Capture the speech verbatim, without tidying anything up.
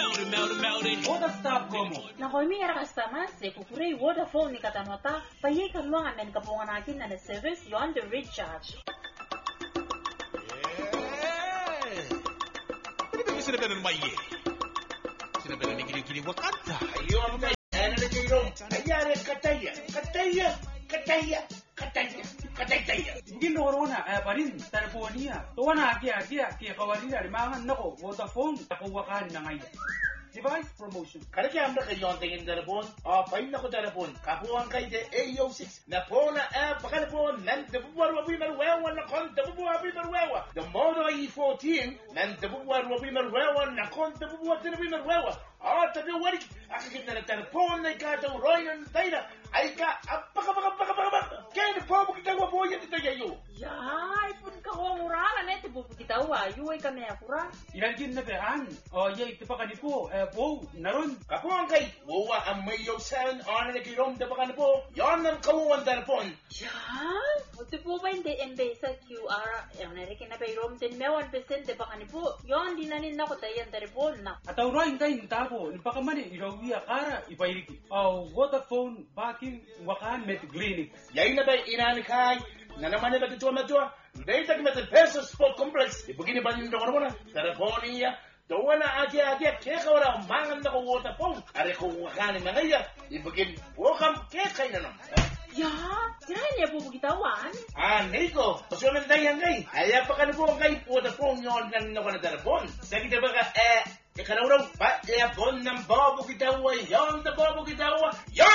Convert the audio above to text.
melody, melody, melody. What a stop como. Nakoy mi era customer se kukurei Vodafone ni katanota paye kalwangan men kapungan akin na service yon the recharge. Sinabi ng maye. Sinabi ng kini-kini wakanta. Ayun na yan na kayo. Ayari kataya, kataya, kataya, kataya, kataya. Hindi loro na eh pa rin telefonia. Tuwa na kaya kaya kaya kawarila limangan nako Vodafone nakuwakan na ngayon. Device promotion. Kada kaya amda kayo ang tingin telepon, o pahin ako telepon, kapuan kay de A O six, na po na eh, pakalapon, nan dabubuar wabi marwewa na kon, dabubuar wabi marwewa. The Moto E fourteen, nan dabubuar wabi marwewa na kon, dabubuar tinabi marwewa. O, tabi wari, akakit na na telepon na ikataw royan tayo na, ay ka, apaka, apaka, apaka, apaka, apaka, kaya na po, kita wapo yan ito yayo. Yay, pun ka ko murahan eh tibu kita wa, yuay kami akura. Ilalgin na behan. O yay tipa kanipo eh po naron. Kapuan kay, wawa ang mayo san, ana na kirom da baka na po, yan ang kawuan telepon. Yan, buti po ba hindi embay sa Q R, yung narikin na payroom din may one percent de baka ni po. Yon, di na nin ako tayo ang telepon na. At awrain kayo tapo, nipakamani irawiya kara ipairiki. O Vodafone baking wakan met clinic. Yayin na ba inani kay, na naman na bagituwa matua, dahil tag met Peso Sport Complex, ibugin ba nindo ko na, telefoniya, tawa na agi-agi, kaya ka wala umangan na ko Vodafone, ari ko wakanin na ngaya, ibugin, wakam kaya kayo na naman. Ya, yan niya po bukitawan. Ah, Nico, pasunan tayo yan kay, ay pa ka na po kay Vodafone yun lang na ko na telefon. Sige na ba ka, eh, ikaw na pa, eh, bon ng bobo kitawa, yon na bobo kitawa, yon!